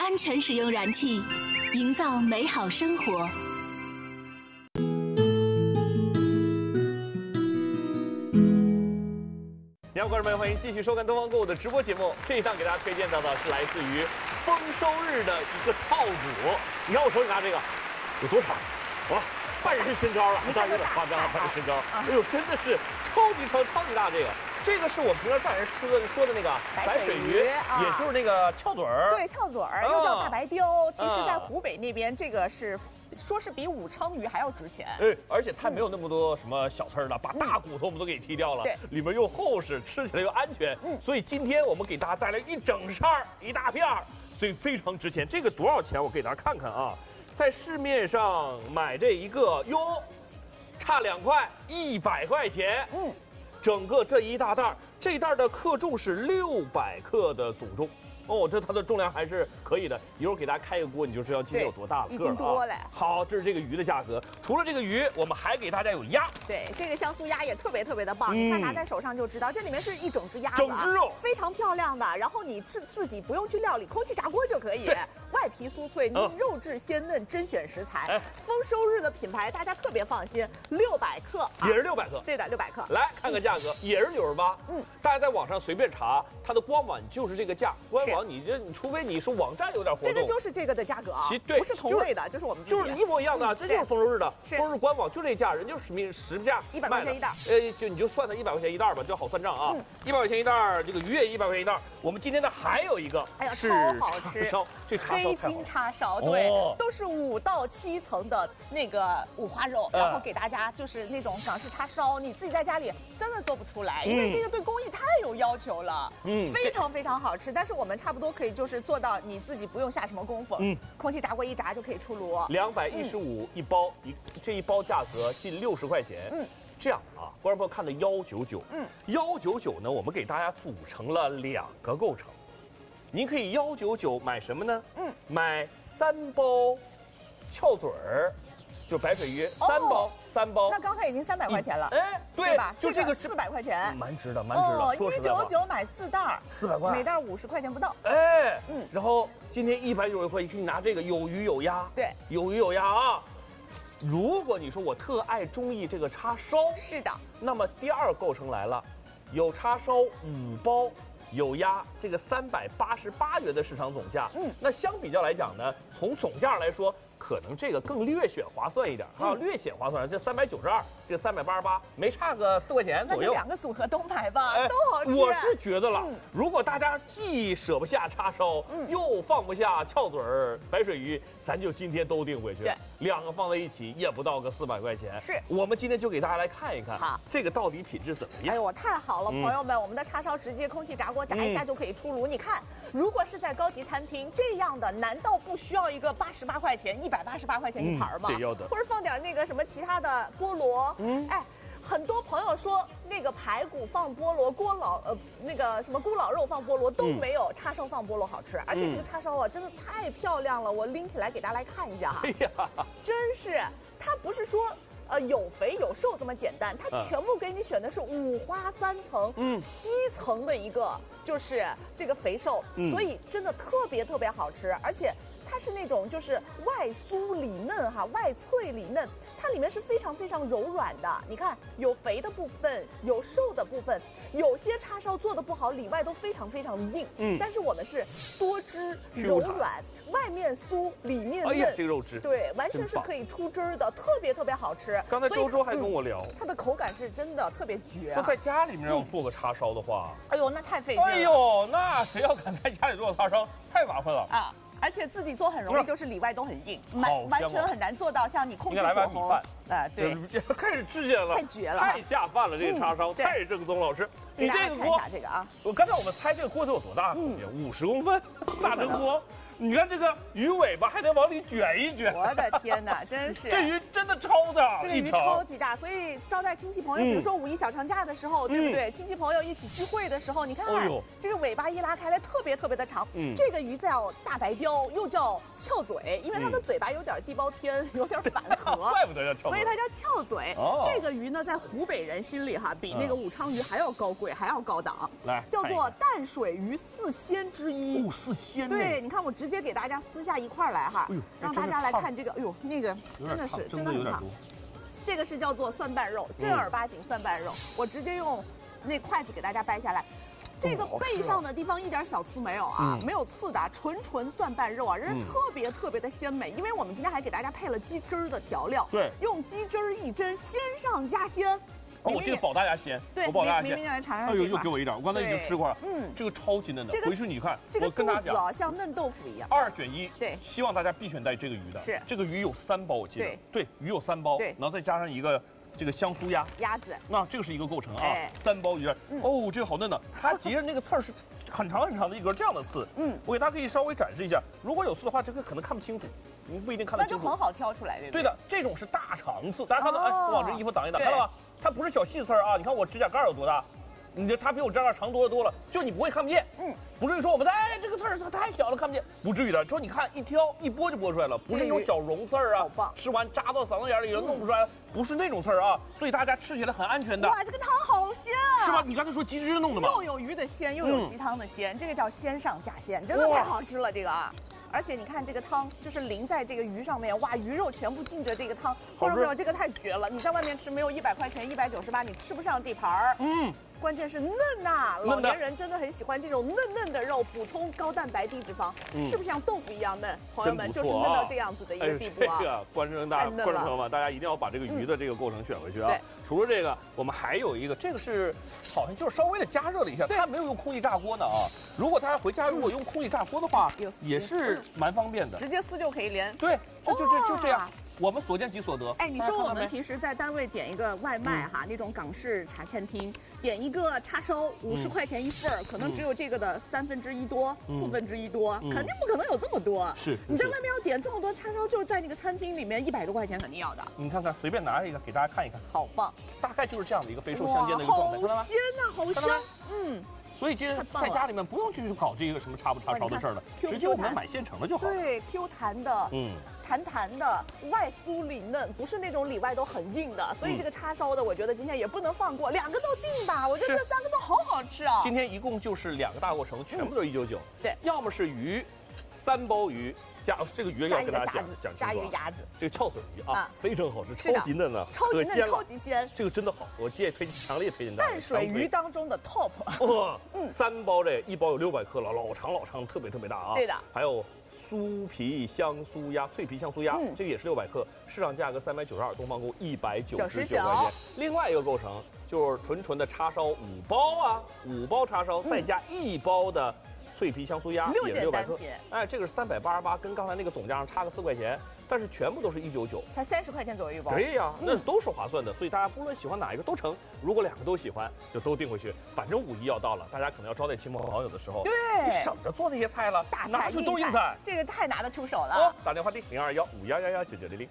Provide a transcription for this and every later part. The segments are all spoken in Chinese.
安全使用燃气，营造美好生活。 你好，观众朋友，欢迎继续收看东方购物的直播节目。这一档给大家推荐到的是来自于丰收日的一个套组。你看我手里拿这个有多长？哇，半人身高了，当然有点夸张了，半人身高。哎呦，真的是超级大这个。这个是我们平常上人说的那个白水鱼，也就是那个翘嘴儿。 对，翘嘴儿又叫大白鲷。其实，在湖北那边，这个是说是比武昌鱼还要值钱。 哎，而且它没有那么多什么小刺儿了，把大骨头我们都给剔掉了，里面又厚实，吃起来又安全。所以今天我们给大家带来一整扇儿一大片儿，所以非常值钱。这个多少钱？我给大家看看啊，在市面上买这一个哟，差2块，100块钱。整个这一大袋，这一袋的克重是600克的总重。哦，这它的重量还是可以的。一会儿给大家开一个锅，你就知道今天有多大了， 一斤多了。 好，这是这个鱼的价格。除了这个鱼，我们还给大家有鸭。 对，这个香酥鸭也特别的棒。你看拿在手上就知道，这里面是一整只鸭子， 整只肉， 非常漂亮的。然后你自己不用去料理，空气炸锅就可以。外皮酥脆，肉质鲜嫩，甄选食材。丰收日的品牌，大家特别放心。600克， 也是600克。 对的600克。 来看看价格，也是98。大家在网上随便查，它的官网就是这个价。官网你除非你是网站有点活动， 这个就是这个的价格啊， 对， 不是同类的，就是我们就是一模一样的，这就是丰收日的。 丰收日官网就这价，人就是实价 100块钱一袋。 就你就算它100块钱一袋吧，就好算账啊。100块钱一袋，这个鱼也100块钱一袋。我们今天呢还有一个， 超好吃， 这黑金叉烧，对，都是5到7层的那个五花肉，然后给大家就是那种港式叉烧，你自己在家里真的做不出来，因为这个对工艺太有要求了，非常好吃。但是我们差不多可以就是做到你自己不用下什么功夫，空气炸锅一炸就可以出炉。 215一包，这一包价格近60块钱。这样啊，观众朋友看的199，199呢，我们给大家组成了2个构成。您可以199买什么呢？买3包翘嘴儿，就白水鱼3包。 那刚才已经300块钱了， 对吧？ 就这个 400块钱， 蛮值的。 199买4袋 ，400块， 每袋50块钱不到。 然后今天190块，你可以拿这个有鱼有鸭， 对， 有鱼有鸭啊。如果你说我特爱中意这个叉烧， 是的， 那么第2构成来了，有叉烧5包，有鸭，这个388元的市场总价。那相比较来讲呢，从总价来说，可能这个更略显划算一点啊，略显划算。这392，这个388，没差个4块钱左右。 那就2个组合都买吧，都好吃。 我是觉得了，如果大家既舍不下叉烧，又放不下翘嘴儿、白水鱼，咱就今天都订回去。 对 ，2个放在一起也不到个400块钱。 是， 我们今天就给大家来看一看， 好， 这个到底品质怎么样？ 哎呦，太好了，朋友们，我们的叉烧直接空气炸锅炸一下就可以出炉。你看，如果是在高级餐厅这样的，难道不需要一个88块钱、188块钱一盘吗？ 这要的， 或者放点那个什么其他的菠萝，很多朋友说那个排骨放菠萝，那个什么咕老肉放菠萝都没有叉烧放菠萝好吃，而且这个叉烧啊真的太漂亮了，我拎起来给大家来看一下哈。哎呀，真是，它不是说有肥有瘦这么简单，它全部给你选的是5花3层、7层的一个就是这个肥瘦，所以真的特别好吃，而且它是那种就是外酥里嫩哈，外脆里嫩，它里面是非常柔软的。你看有肥的部分，有瘦的部分，有些叉烧做的不好，里外都非常的硬。但是我们是多汁柔软，外面酥，里面嫩。 哎呀，这个肉质对，完全是可以出汁的，特别好吃。 刚才周还跟我聊， 它的口感是真的特别绝。 说在家里面要做个叉烧的话， 哎呦，那太费劲了。 哎呦，那谁要敢在家里做叉烧，太麻烦了啊！ 而且自己做很容易，就是里外都很硬，完全很难做到像你控制火候。对， 开始吃起来了， 太绝了， 太下饭了，这个叉烧太正宗。老师，你这个锅， 这个啊， 刚才我们猜这个锅头有多大？50公分，大蒸锅。你看这个鱼尾巴还得往里卷一卷， 我的天哪，真是！ 这鱼真的超大， 这个鱼超级大，所以招待亲戚朋友，比如说5一小长假的时候，对不对？亲戚朋友一起聚会的时候，你看这个尾巴一拉开来，特别的长。这个鱼叫大白鲷，又叫翘嘴，因为它的嘴巴有点地包天，有点反颌， 怪不得叫翘嘴， 所以它叫翘嘴。这个鱼呢，在湖北人心里哈，比那个武昌鱼还要高贵，还要高档，叫做淡水鱼4鲜之一。 4鲜， 对，你看我直接接给大家撕下一块来哈，让大家来看这个。哎呦，那个真的是真的很烫。这个是叫做蒜瓣肉，正儿八经蒜瓣肉。我直接用那筷子给大家掰下来。这个背上的地方一点小刺没有啊，没有刺的，纯蒜瓣肉啊，人特别的鲜美。因为我们今天还给大家配了鸡汁儿的调料，对，用鸡汁儿一蒸，鲜上加鲜。 哦，这个保大家鲜， 对， 我保大家鲜。 明明来尝尝。 哎呦，又给我一点，我刚才已经吃过了。这个超级嫩的。回去你看，我跟大家讲， 像嫩豆腐一样。 2选1， 对， 希望大家必选带这个鱼的。 是， 这个鱼有3包，我记得。对，鱼有3包。 对， 然后再加上一个这个香酥鸭子，那这个是一个构成啊。3包鱼，哦，这个好嫩的，它结着那个刺儿是很长的一根这样的刺。我给大家可以稍微展示一下，如果有刺的话，这个可能看不清楚。你不一定看得清楚， 那就很好挑出来，对不对？ 对的，这种是大长刺，大家看到，哎，我往这衣服挡一挡，看到吧？它不是小细刺啊！你看我指甲盖有多大，它比我指甲盖长多了，就你不会看不见。不至于说我们哎这个刺儿它太小了看不见，不至于的。之后你看一挑一剥就剥出来了，不是那种小绒刺儿啊，吃完扎到嗓子眼里也弄不出来，不是那种刺儿啊，所以大家吃起来很安全的。 哇，这个汤好鲜啊！ 是吧？你刚才说鸡汁弄的吗？ 又有鱼的鲜，又有鸡汤的鲜，这个叫鲜上加鲜，真的太好吃了这个啊！而且你看这个汤，就是淋在这个鱼上面，哇，鱼肉全部浸着这个汤，观众朋友，这个太绝了！你在外面吃没有100块钱198，你吃不上这盘儿。关键是嫩呐，老年人真的很喜欢这种嫩的肉，补充高蛋白低脂肪，是不是像豆腐一样嫩？朋友们，就是嫩到这样子的一个地步啊！ 这个观众朋友们，大家一定要把这个鱼的这个构成选回去啊！除了这个，我们还有一个，这个是好像就是稍微的加热了一下，它没有用空气炸锅呢啊！如果大家回家如果用空气炸锅的话，也是蛮方便的， 直接撕就可以连。 对，就这样。我们所见即所得。 哎，你说我们平时在单位点一个外卖哈，那种港式茶餐厅，点一个叉烧50块钱一份儿，可能只有这个的1/3多、1/4多，肯定不可能有这么多。 是， 你在外面要点这么多叉烧，就是在那个餐厅里面100多块钱肯定要的。 你看看，随便拿一个给大家看一看， 好棒， 大概就是这样的一个肥瘦相间的一个状态， 好鲜呐，好鲜， 所以其实在家里面不用去搞这个什么叉不叉烧的事儿了，直接我们买现成的就好。 对 ，Q 弹的，弹的，外酥里嫩，不是那种里外都很硬的。所以这个叉烧的，我觉得今天也不能放过，2个都定吧。我觉得这3个都好好吃啊。 今天一共就是2个大过程，全部都是199。 对， 要么是鱼，3包鱼。加这个鱼要跟大家讲加一个鸭子， 这个翘嘴鱼啊，非常好吃，超级嫩啊， 超级嫩，超级鲜， 这个真的好，我强烈推荐大家。 淡水鱼当中的 top， 哇，3包这1包有600克了，老长，特别大啊。 对的， 还有酥皮香酥鸭，脆皮香酥鸭，这个也是600克，市场价格392，东方购199块钱。另外一个构成就是纯的叉烧5包啊，5包叉烧再加1包的。脆皮香酥鸭也是600克，哎，这个是388，跟刚才那个总价上差个4块钱，但是全部都是199， 才30块钱左右一包。 对呀，那都是划算的，所以大家不论喜欢哪一个都成。如果2个都喜欢，就都订回去。反正5一要到了，大家可能要招待亲朋好友的时候， 对， 你省着做那些菜了， 大菜拿出都硬菜， 这个太拿得出手了。 打电话订0215119900。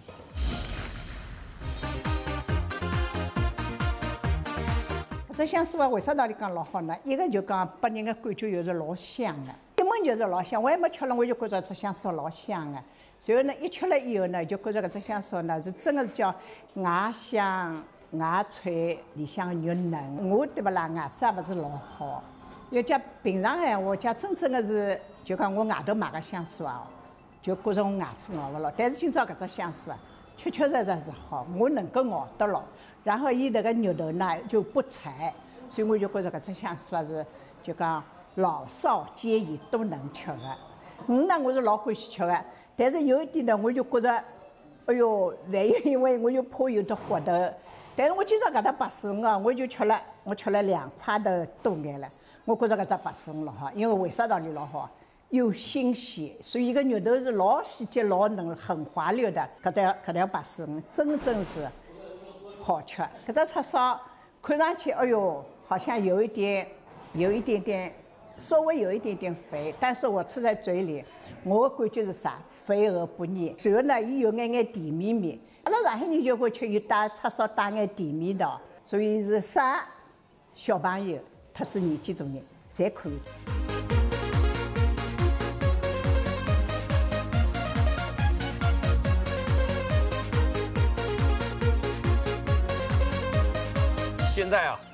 这香酥啊，为啥道理讲老好呢？一个就讲拨人的感觉又是老香的，一闻就是老香。我还没吃了，我就觉着这香酥老香的。然后呢，一吃了以后呢，就觉着搿只香酥呢是真的是叫外香外脆，里向肉嫩。我对不啦，牙齿也勿是老好。要讲平常闲话，讲真正的是，就讲我外头买个香酥啊，就觉着我牙齿咬勿牢。但是今朝搿只香酥啊，确实是好，我能够咬得牢。然后伊那个肉头呢就不柴，所以我就觉着搿只香酥是就讲老少皆宜都能吃的。鱼呢我是老欢喜吃的，但是有一点呢我就觉着，哎哟，万一因为我就怕有得骨头，但是我今朝搿只白水鱼啊，我吃了2块头多眼了。我觉着搿只白水鱼老好，因为为啥道理老好？又新鲜，所以一个肉头是老细节、老嫩、很滑溜的。搿条白水鱼真正是。好吃，搿只叉烧看上去，哎呦，好像有一点点，稍微有一点点肥，但是我吃在嘴里，我的感觉是啥？肥而不腻。然后呢，伊有眼甜蜜蜜。阿拉上海人就会吃有带叉烧带眼甜蜜的，所以是啥小朋友特子年纪大人侪可以。 现在啊，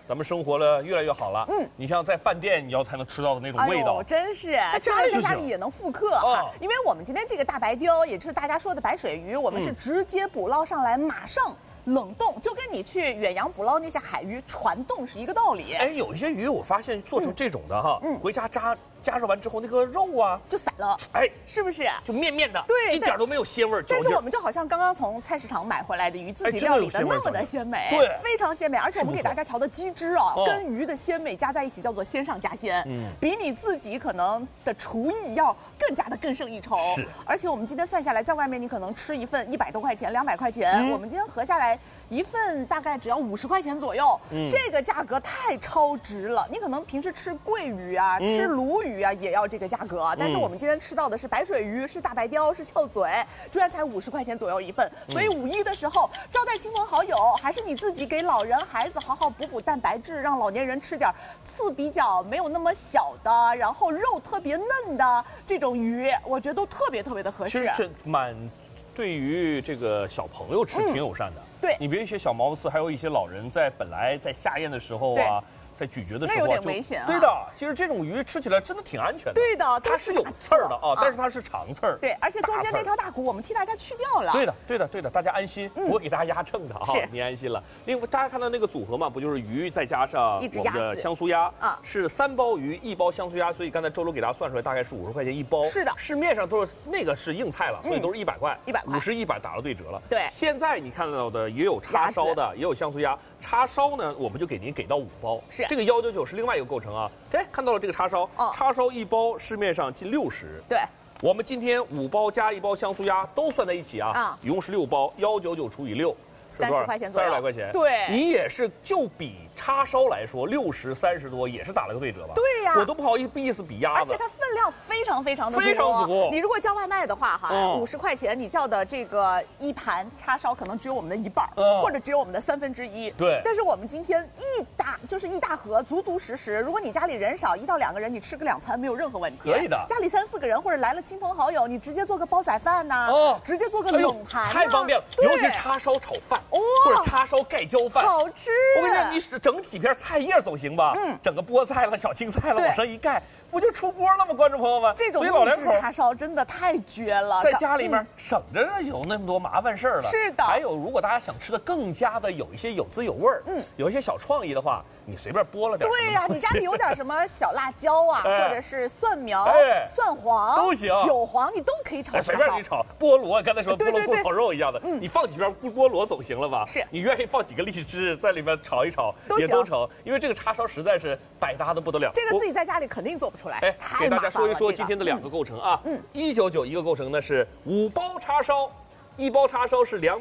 咱们生活了越来越好了。你像在饭店你要才能吃到的那种味道， 真是在家里也能复刻哈。因为我们今天这个大白鲷，也就是大家说的白水鱼，我们是直接捕捞上来，马上冷冻，就跟你去远洋捕捞那些海鱼传冻是一个道理。 哎，有一些鱼我发现做成这种的哈，回家加热完之后，那个肉啊就散了， 哎， 是不是？ 就面面的， 对， 一点都没有鲜味。 但是我们就好像刚刚从菜市场买回来的鱼，自己料理的那么的鲜美， 对， 非常鲜美。而且我们给大家调的鸡汁啊，跟鱼的鲜美加在一起，叫做鲜上加鲜，比你自己可能的厨艺要更胜一筹。 是， 而且我们今天算下来，在外面你可能吃一份100多块钱、200块钱，我们今天合下来一份大概只要50块钱左右，这个价格太超值了。你可能平时吃桂鱼啊、吃鲈鱼啊，也要这个价格，但是我们今天吃到的是白水鱼，是大白鲷，是翘嘴，居然才50块钱左右一份。所以5·1的时候招待亲朋好友，还是你自己给老人孩子好好补蛋白质，让老年人吃点刺比较没有那么小的，然后肉特别嫩的这种鱼，我觉得都特别的合适。 其实对于这个小朋友吃挺友善的。 对， 你别一些小毛刺，还有一些老人本来在下咽的时候啊。在咀嚼的时候， 那有点危险啊。 对的，其实这种鱼吃起来真的挺安全的。 对的， 它是有刺儿的啊，但是它是长刺儿。 对，而且中间那条大骨我们替大家去掉了。 对的，大家安心，我给大家压秤的哈，你安心了。另外，大家看到那个组合嘛，不就是鱼再加上我们的香酥鸭啊？是3包鱼1包香酥鸭，所以刚才周周给大家算出来大概是50块钱1包。 是的， 市面上都是那个是硬菜了，所以都是100块，50、100打了对折了。 对， 现在你看到的也有叉烧的，也有香酥鸭。叉烧呢，我们就给您给到5包。 是这个199是另外一个构成啊。哎，看到了这个叉烧，叉烧1包市面上近60。 对， 我们今天5包加1包香酥鸭都算在一起啊，一共是6包，199除以6。 30块钱左右， 30来块钱。 对， 你也是就比叉烧来说，60、30多也是打了个对折吧？ 对呀， 我都不好意思比鸭子。 而且它分量非常的足。 你如果叫外卖的话，哈，50块钱你叫的这个一盘叉烧可能只有我们的1半，或者只有我们的1/3。 对。 但是我们今天一大盒，足实。如果你家里人少，1到2个人，你吃个2餐没有任何问题。 可以的。 家里3、4个人或者来了亲朋好友，你直接做个煲仔饭呐，直接做个冷盘， 太方便了。尤其叉烧炒饭。或者叉烧盖浇饭， 好吃。 我跟你讲，你整几片菜叶总行吧？整个菠菜了、小青菜了往上一盖，不就出锅了吗？观众朋友们， 这种木质叉烧真的太绝了， 在家里面省着有那么多麻烦事儿了。 是的。 还有，如果大家想吃的更加的有一些有滋有味儿，有一些小创意的话，你随便拨了点。 对呀，你家里有点什么小辣椒啊，或者是蒜苗、蒜黄都行， 韭黄你都可以炒叉烧。 随便你炒菠萝，刚才说菠萝锅炒肉一样的，你放几片菠萝总行了吧？ 是。 你愿意放几个荔枝在里面炒一炒，也都成。因为这个叉烧实在是百搭的不得了。 这个自己在家里肯定做不出来。 哎，给大家说一说今天的2个构成啊。199一个构成呢是5包叉烧，1包叉烧是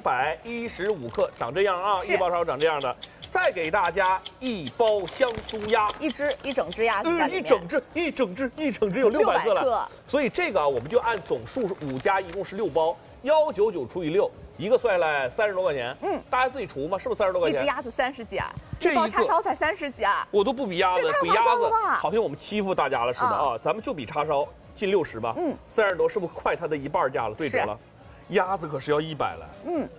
215克，长这样啊，1包叉烧长这样的。再给大家1包香酥鸭， 一整只鸭子在里面， 一整只有600克了。所以这个啊，我们就按总数5加，一共是6包，199除以6，一个算下来30多块钱。大家自己除嘛，是不是30多块钱？ 一只鸭子30几啊，这包叉烧才30几啊。 我都不比鸭子，比鸭子好像我们欺负大家了似的啊。咱们就比叉烧近60吧，30多是不是快它的1半价了？对折了。鸭子可是要100了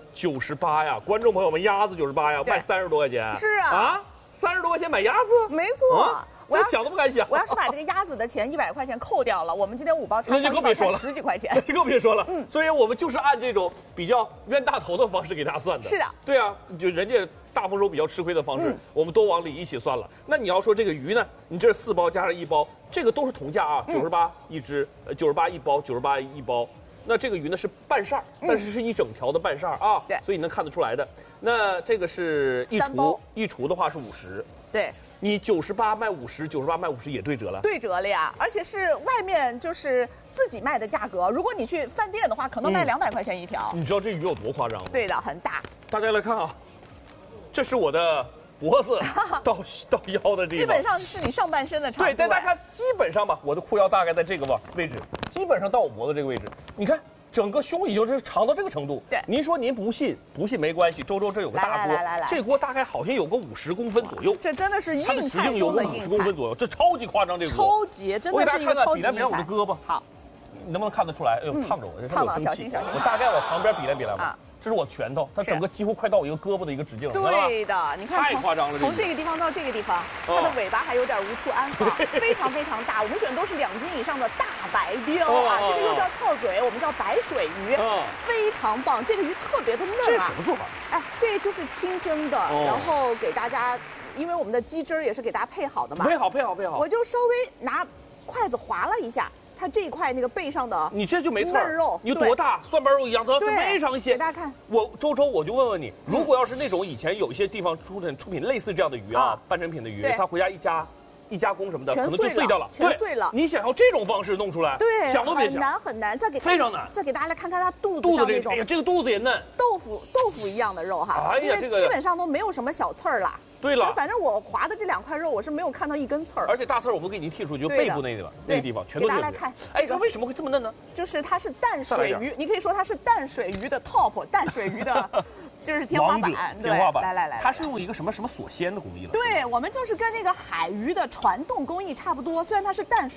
，98呀！观众朋友们，鸭子98呀，卖30多块钱。 是啊 ，30多块钱买鸭子？ 没错， 我想都不敢想。 我要是把这个鸭子的钱100块钱扣掉了，我们今天5包叉烧那就更别说了 ，10几块钱。 你更别说了。所以我们就是按这种比较冤大头的方式给大家算的。 是的。 对啊，就人家大丰收比较吃亏的方式，我们都往里一起算了。那你要说这个鱼呢？你这4包加上1包，这个都是同价啊，98一只，98一包，98一包。那这个鱼呢是半扇，但是是一整条的半扇啊， 对， 所以能看得出来的。那这个是一除的话是50， 对， 你98卖50，98卖50也对折了， 对折了呀，而且是外面就是自己卖的价格，如果你去饭店的话，可能卖200块钱一条。 你知道这鱼有多夸张吗？ 对的，很大。 大家来看啊，这是我的脖子到腰的地方， 基本上是你上半身的长度。 对，大家看，基本上吧，我的裤腰大概在这个位置，基本上到我脖子这个位置。你看，整个胸已经是长到这个程度。 对， 您说您不信没关系。周这有个大锅，这锅大概好像有个50公分左右。 这真的是硬菜有个50公分左右，这超级夸张，这个锅。 超级，真的是一个超级硬菜。 我给大家看看，比来我的胳膊。 好， 你能不能看得出来？哎呦，烫着我， 烫了，小心。 我大概往旁边比来吧。 这是我拳头，它整个几乎快到我一个胳膊的一个直径了， 对的，你看太夸张了， 从这个地方到这个地方，它的尾巴还有点无处安放，非常非常大。我们选的都是2斤以上的大白鲷啊，这个又叫翘嘴，我们叫白水鱼，非常棒。这个鱼特别的嫩啊。 这是什么做法？ 哎，这就是清蒸的，然后给大家，因为我们的鸡汁儿也是给大家配好的嘛。 配好。 我就稍微拿筷子划了一下。它这一块那个背上的， 你这就没错， 嫩肉， 你多大？蒜瓣肉一样，它非常鲜。 给大家看， 周周，我就问问你，如果要是那种以前有一些地方出品类似这样的鱼啊，半成品的鱼，他回家一加工什么的，可能就碎掉了， 全碎了。 你想要这种方式弄出来， 对， 想都别想， 很难。 非常难。 再给大家来看看它肚子上那种， 哎呀，这个肚子也嫩， 豆腐一样的肉哈。 哎呀，这个基本上都没有什么小刺儿了。 对了， 反正我划的这2块肉，我是没有看到一根刺儿。 而且大刺儿我们给您剔出去，就背部那个地方全都有。 给大家来看， 哎，它为什么会这么嫩呢？ 就是它是淡水鱼，你可以说它是淡水鱼的 top， 淡水鱼的。就是天花板，来， 它是用一个什么锁鲜的工艺了？ 对，我们就是跟那个海鱼的传动工艺差不多，虽然它是淡水。